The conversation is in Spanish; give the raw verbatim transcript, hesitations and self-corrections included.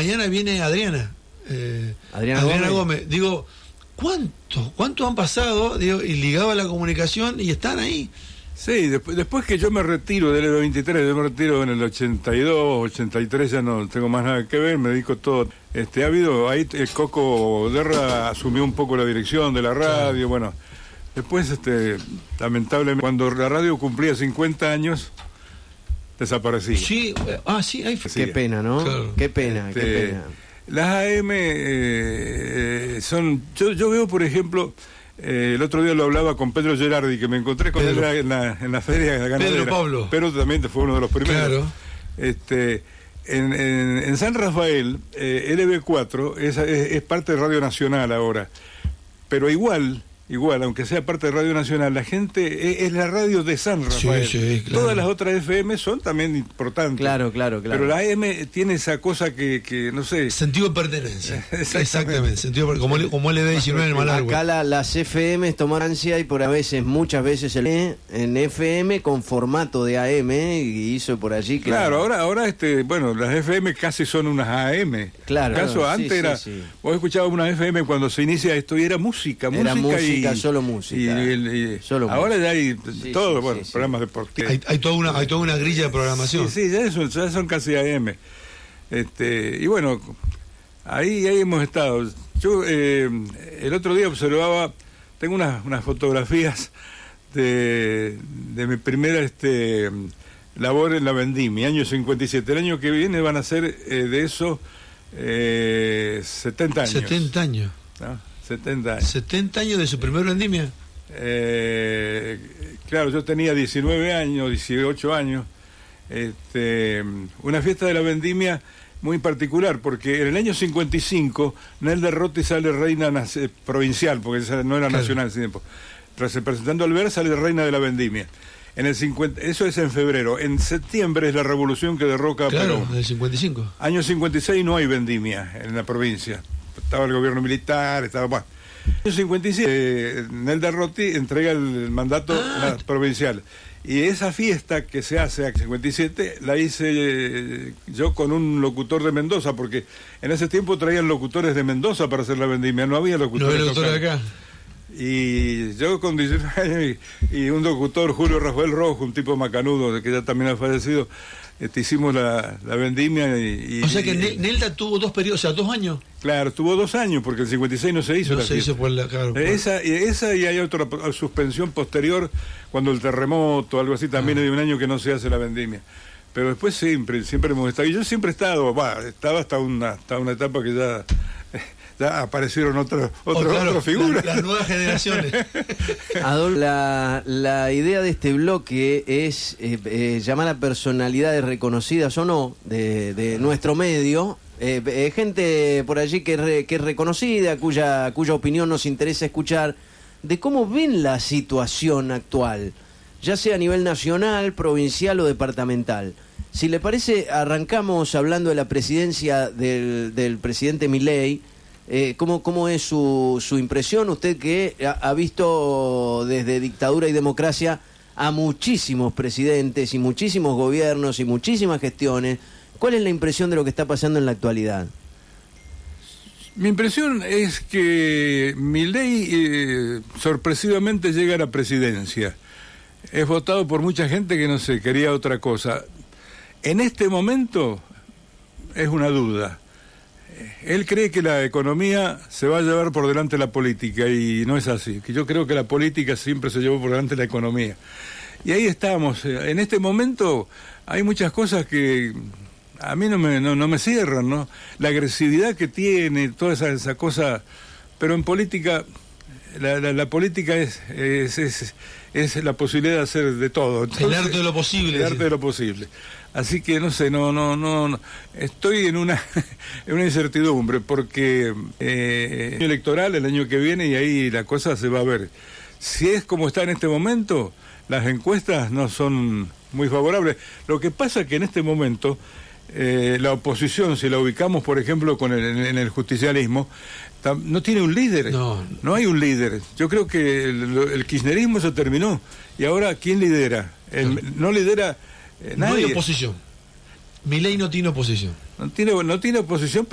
mañana viene Adriana. Eh, Adriana, Adriana Gómez. Gómez. Digo, ¿cuánto? ¿Cuánto han pasado? Digo, y ligado a la comunicación y están ahí. Sí, después, después que yo me retiro del E veintitrés, yo me retiro en el ochenta y dos, ochenta y tres, ya no tengo más nada que ver, me dedico todo. Este, ha habido, ahí el Coco Derra asumió un poco la dirección de la radio, sí. Bueno, después, este, lamentablemente, cuando la radio cumplía cincuenta años, desaparecía. Sí, ah, sí, ahí fue. Qué pena, ¿no? Claro. Qué pena, este, qué pena. Las A M eh, son, yo, yo veo, por ejemplo... Eh, el otro día lo hablaba con Pedro Gerardi, que me encontré con Pedro. él en la, en la feria de la ganadera. Pedro Pablo. Pedro también fue uno de los primeros. Claro. Este, en, en, en San Rafael, eh, L B cuatro es, es, es parte de Radio Nacional ahora. Pero igual, igual, aunque sea parte de Radio Nacional, la gente es, es la radio de San Rafael. Sí, sí, claro. Todas las otras F M son también importantes. Claro, claro, claro. Pero la A M tiene esa cosa que, que no sé... Sentido de pertenencia. Exactamente. Exactamente. Sentido de, como, como L D diecinueve en el Malargüe. Acá la, las F M toman ansia y por a veces, muchas veces el E en F M con formato de A M y hizo por allí que... Claro, ahora, ahora este, bueno, las F M casi son unas A M. Claro. En caso, claro, antes sí, era, sí, sí. Vos escuchabas una F M cuando se inicia esto y era música, Era música, música, y, solo música. Y, y, y, solo ahora música. ya hay Sí, todo, sí, bueno, sí, programas sí. deportivos. Hay, hay, toda una, hay toda una grilla de programación. Sí, sí, ya, eso, ya son casi A M. Este, y bueno, ahí, ahí hemos estado. Yo eh, el otro día observaba, tengo unas, unas fotografías de, de mi primera este, labor en la vendimia, año cincuenta y siete. El año que viene van a ser eh, de eso eh, setenta años. setenta años. ¿No? setenta años. setenta años de su primer vendimia. Eh, claro, yo tenía diecinueve años, dieciocho años. Este, una fiesta de la vendimia muy particular, porque en el año cincuenta y cinco Nelda Rotti sale reina nace, provincial, porque esa no era claro. nacional ese tiempo. Representando al Ver sale reina de la vendimia. En el cincuenta, eso es en febrero. En septiembre es la revolución que derroca a Claro, Perón. del cincuenta y cinco. Año cincuenta y seis no hay vendimia en la provincia. Estaba el gobierno militar, estaba... Bueno. En el cincuenta y siete, eh, Nelda Rotti entrega el mandato ah. provincial. Y esa fiesta que se hace en cincuenta y siete la hice eh, yo con un locutor de Mendoza, porque en ese tiempo traían locutores de Mendoza para hacer la vendimia, no había locutores, no había locutores de acá. Y yo con diecinueve años y, y un locutor, Julio Rafael Rojo, un tipo macanudo que ya también ha fallecido, este, hicimos la, la vendimia y, y... O sea que y, Nelda tuvo dos periodos, o sea, dos años. Claro, tuvo dos años, porque el cincuenta y seis no se hizo no la se fiesta. hizo por la... Claro, por... Esa, esa y hay otra suspensión posterior, cuando el terremoto, algo así, también ah. hay un año que no se hace la vendimia. Pero después siempre, siempre hemos estado, y yo siempre he estado, bah, estaba hasta una, hasta una etapa que ya... ya aparecieron otras otro, oh, claro, otras figuras. La, las nuevas generaciones. Adolfo, la, la idea de este bloque es eh, eh, llamar a personalidades reconocidas o no de, de nuestro medio, eh, eh, gente por allí que, re, que es reconocida, cuya, cuya opinión nos interesa escuchar, de cómo ven la situación actual, ya sea a nivel nacional, provincial o departamental. Si le parece, arrancamos hablando de la presidencia del, del presidente Milei. Eh, ¿cómo, ¿Cómo es su, su impresión? Usted que ha, ha visto desde dictadura y democracia a muchísimos presidentes y muchísimos gobiernos y muchísimas gestiones. ¿Cuál es la impresión de lo que está pasando en la actualidad? Mi impresión es que Milei eh, sorpresivamente llega a la presidencia. Es votado por mucha gente que no sé, quería otra cosa. En este momento es una duda. Él cree que la economía se va a llevar por delante la política y no es así. Que yo creo que la política siempre se llevó por delante la economía. Y ahí estamos. En este momento hay muchas cosas que a mí no me, no, no me cierran, ¿no? La agresividad que tiene, toda esa, esa cosa. Pero en política, la, la, la política es, es, es, es la posibilidad de hacer de todo. Entonces, el arte de lo posible. El arte de lo posible. Así que no sé, no, no, no, no. Estoy en una, en una incertidumbre porque eh, el año electoral el año que viene y ahí la cosa se va a ver. Si es como está en este momento, las encuestas no son muy favorables. Lo que pasa es que en este momento eh, la oposición, si la ubicamos por ejemplo con el, en el justicialismo, no tiene un líder. No, no hay un líder. Yo creo que el, el kirchnerismo se terminó y ahora ¿quién lidera? El, no lidera. Eh, no hay oposición. Milei no tiene oposición. No tiene, no tiene oposición, pero